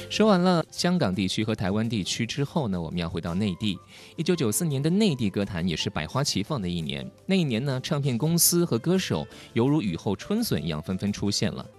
说完了香港地区和台湾地区之后呢，我们要回到内地。1994年的内地歌坛也是百花齐放的一年。那一年呢，唱片公司和歌手犹如雨后春笋一样纷纷出现了。